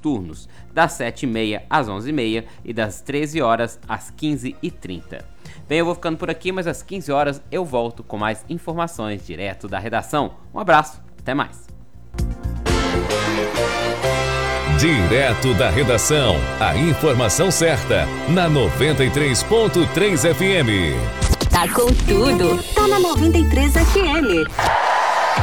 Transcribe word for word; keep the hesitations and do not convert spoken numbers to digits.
turnos, das sete e meia às onze e meia e das treze horas às quinze e trinta. Bem, eu vou ficando por aqui, mas às quinze horas eu volto com mais informações direto da redação. Um abraço, até mais. Direto da redação, a informação certa, na noventa e três ponto três F M. Tá com tudo, tá na noventa e três F M.